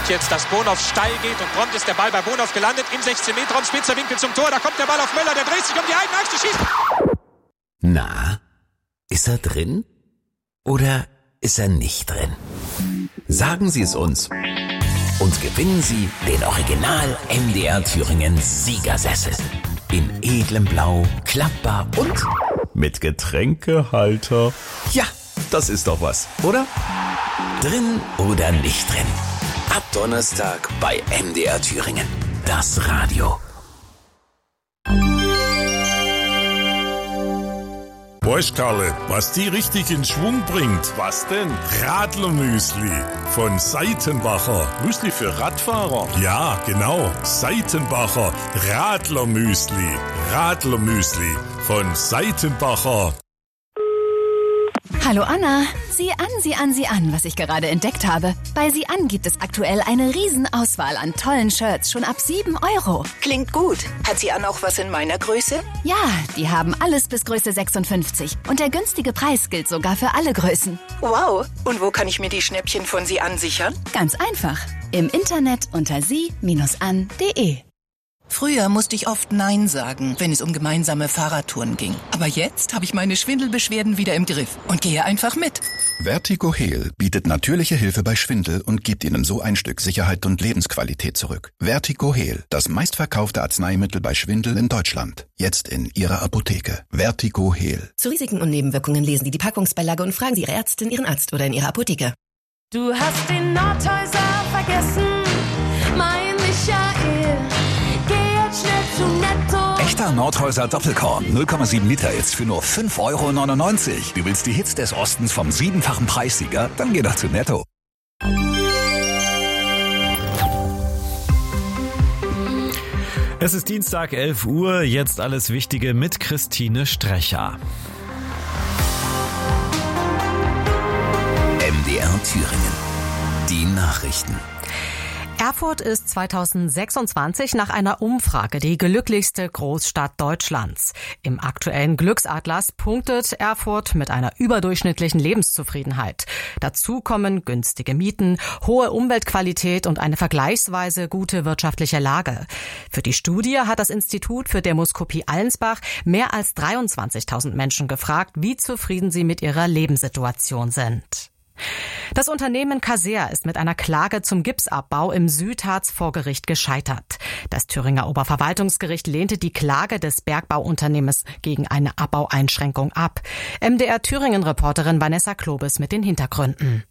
jetzt, dass Bonhoff steil geht und prompt ist der Ball bei Bonhoff gelandet im 16-Meter-Raum, spitzer Winkel zum Tor, da kommt der Ball auf Möller, der dreht sich um die eigene Achse, schießt. Na, ist er drin oder ist er nicht drin? Sagen Sie es uns und gewinnen Sie den Original MDR Thüringen Siegersessel. In edlem Blau, klappbar und mit Getränkehalter. Ja, das ist doch was, oder? Drin oder nicht drin? Ab Donnerstag bei MDR Thüringen. Das Radio. Weißt Karle, was die richtig in Schwung bringt? Was denn? Radlermüsli von Seitenbacher. Müsli für Radfahrer? Ja, genau. Seitenbacher Radlermüsli. Radlermüsli von Seitenbacher. Hallo Anna, sieh an, was ich gerade entdeckt habe. Bei Sieh an gibt es aktuell eine Riesenauswahl an tollen Shirts, schon ab 7 €. Klingt gut. Hat Sieh an auch was in meiner Größe? Ja, die haben alles bis Größe 56. Und der günstige Preis gilt sogar für alle Größen. Wow. Und wo kann ich mir die Schnäppchen von Sieh an sichern? Ganz einfach. Im Internet unter sie-an.de. Früher musste ich oft Nein sagen, wenn es um gemeinsame Fahrradtouren ging. Aber jetzt habe ich meine Schwindelbeschwerden wieder im Griff und gehe einfach mit. Vertigo Heal bietet natürliche Hilfe bei Schwindel und gibt Ihnen so ein Stück Sicherheit und Lebensqualität zurück. Vertigo Heal, das meistverkaufte Arzneimittel bei Schwindel in Deutschland. Jetzt in Ihrer Apotheke. Vertigo Heal. Zu Risiken und Nebenwirkungen lesen Sie die Packungsbeilage und fragen Sie Ihre Ärztin, Ihren Arzt oder in Ihrer Apotheke. Du hast den Nordhäuser vergessen, mein Michael. Echter Nordhäuser Doppelkorn, 0,7 Liter jetzt für nur 5,99 €. Du willst die Hits des Ostens vom 7-fachen Preissieger? Dann geh doch zu Netto. Es ist Dienstag, 11 Uhr, jetzt alles Wichtige mit Christine Strecher. MDR Thüringen. Die Nachrichten. Erfurt ist 2026 nach einer Umfrage die glücklichste Großstadt Deutschlands. Im aktuellen Glücksatlas punktet Erfurt mit einer überdurchschnittlichen Lebenszufriedenheit. Dazu kommen günstige Mieten, hohe Umweltqualität und eine vergleichsweise gute wirtschaftliche Lage. Für die Studie hat das Institut für Demoskopie Allensbach mehr als 23.000 Menschen gefragt, wie zufrieden sie mit ihrer Lebenssituation sind. Das Unternehmen Kaseya ist mit einer Klage zum Gipsabbau im Südharz vor Gericht gescheitert. Das Thüringer Oberverwaltungsgericht lehnte die Klage des Bergbauunternehmens gegen eine Abbaueinschränkung ab. MDR Thüringen-Reporterin Vanessa Klobes mit den Hintergründen.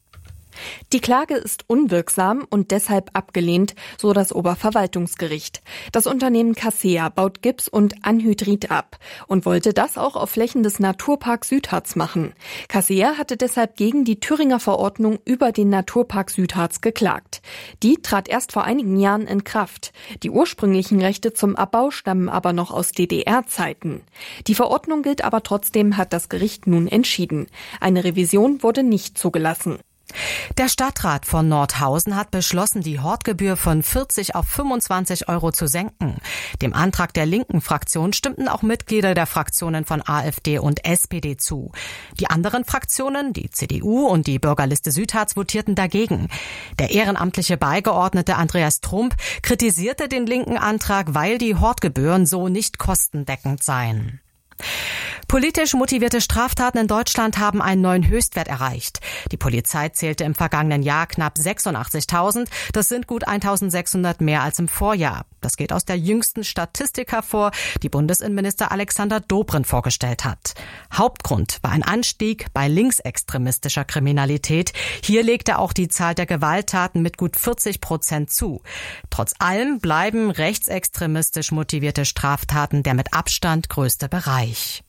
Die Klage ist unwirksam und deshalb abgelehnt, so das Oberverwaltungsgericht. Das Unternehmen Kaseya baut Gips und Anhydrit ab und wollte das auch auf Flächen des Naturparks Südharz machen. Kaseya hatte deshalb gegen die Thüringer Verordnung über den Naturpark Südharz geklagt. Die trat erst vor einigen Jahren in Kraft. Die ursprünglichen Rechte zum Abbau stammen aber noch aus DDR-Zeiten. Die Verordnung gilt aber trotzdem, hat das Gericht nun entschieden. Eine Revision wurde nicht zugelassen. Der Stadtrat von Nordhausen hat beschlossen, die Hortgebühr von 40 auf 25 € zu senken. Dem Antrag der linken Fraktion stimmten auch Mitglieder der Fraktionen von AfD und SPD zu. Die anderen Fraktionen, die CDU und die Bürgerliste Südharz, votierten dagegen. Der ehrenamtliche Beigeordnete Andreas Trump kritisierte den linken Antrag, weil die Hortgebühren so nicht kostendeckend seien. Politisch motivierte Straftaten in Deutschland haben einen neuen Höchstwert erreicht. Die Polizei zählte im vergangenen Jahr knapp 86.000. Das sind gut 1.600 mehr als im Vorjahr. Das geht aus der jüngsten Statistik hervor, die Bundesinnenminister Alexander Dobrindt vorgestellt hat. Hauptgrund war ein Anstieg bei linksextremistischer Kriminalität. Hier legte auch die Zahl der Gewalttaten mit gut 40% zu. Trotz allem bleiben rechtsextremistisch motivierte Straftaten der mit Abstand größte Bereich.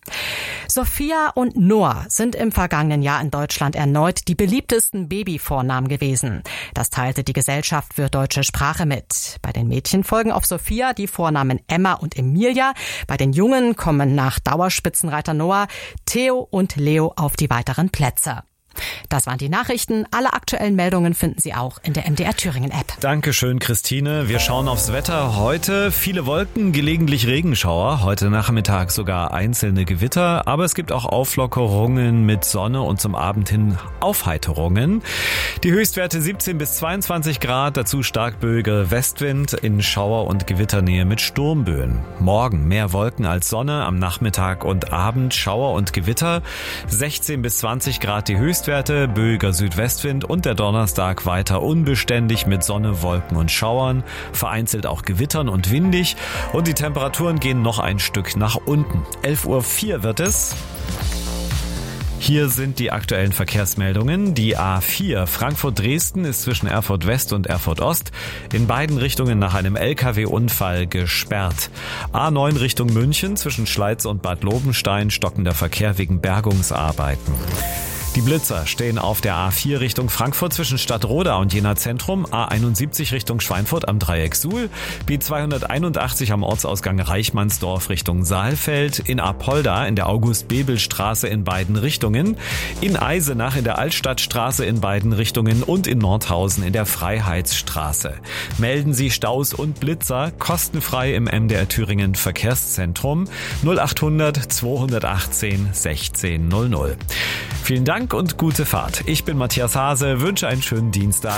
Sophia und Noah sind im vergangenen Jahr in Deutschland erneut die beliebtesten Babyvornamen gewesen. Das teilte die Gesellschaft für deutsche Sprache mit. Bei den Mädchen folgen auf Sophia die Vornamen Emma und Emilia. Bei den Jungen kommen nach Dauerspitzenreiter Noah Theo und Leo auf die weiteren Plätze. Das waren die Nachrichten. Alle aktuellen Meldungen finden Sie auch in der MDR Thüringen App. Dankeschön, Christine. Wir schauen aufs Wetter. Heute viele Wolken, gelegentlich Regenschauer. Heute Nachmittag sogar einzelne Gewitter. Aber es gibt auch Auflockerungen mit Sonne und zum Abend hin Aufheiterungen. Die Höchstwerte 17 bis 22 Grad. Dazu starkböiger Westwind in Schauer- und Gewitternähe mit Sturmböen. Morgen mehr Wolken als Sonne. Am Nachmittag und Abend Schauer und Gewitter. 16 bis 20 Grad die Höchstwerte, böiger Südwestwind und der Donnerstag weiter unbeständig mit Sonne, Wolken und Schauern, vereinzelt auch Gewittern und windig und die Temperaturen gehen noch ein Stück nach unten. 11:04 Uhr wird es. Hier sind die aktuellen Verkehrsmeldungen. Die A4 Frankfurt-Dresden ist zwischen Erfurt West und Erfurt Ost in beiden Richtungen nach einem LKW-Unfall gesperrt. A9 Richtung München zwischen Schleiz und Bad Lobenstein stockender Verkehr wegen Bergungsarbeiten. Die Blitzer stehen auf der A4 Richtung Frankfurt zwischen Stadtroda und Jena Zentrum, A71 Richtung Schweinfurt am Dreieck Suhl, B281 am Ortsausgang Reichmannsdorf Richtung Saalfeld, in Apolda in der August-Bebel-Straße in beiden Richtungen, in Eisenach in der Altstadtstraße in beiden Richtungen und in Nordhausen in der Freiheitsstraße. Melden Sie Staus und Blitzer kostenfrei im MDR Thüringen Verkehrszentrum 0800 218 1600. Vielen Dank und gute Fahrt. Ich bin Matthias Hase, wünsche einen schönen Dienstag.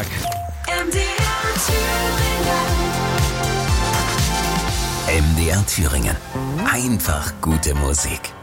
MDR Thüringen. Einfach gute Musik.